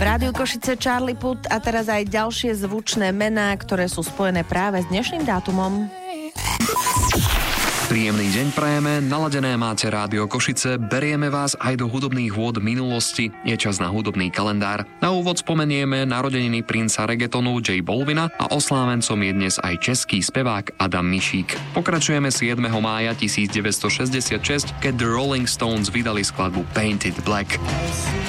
V Rádiu Košice Charlie Puth a teraz aj ďalšie zvučné mená, ktoré sú spojené práve s dnešným dátumom. Príjemný deň prajeme, naladené máte Rádio Košice, berieme vás aj do hudobných vôd minulosti, je čas na hudobný kalendár. Na úvod spomenieme narodeniny princa reggaetonu J Balvina a oslávencom je dnes aj český spevák Adam Mišík. Pokračujeme 7. mája 1966, keď The Rolling Stones vydali skladbu Painted Black.